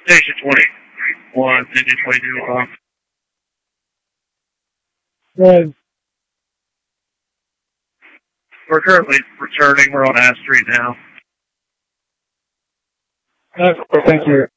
Station 21, engine 22 o'clock. Good. We're currently returning. We're on Ash Street now. Thank you.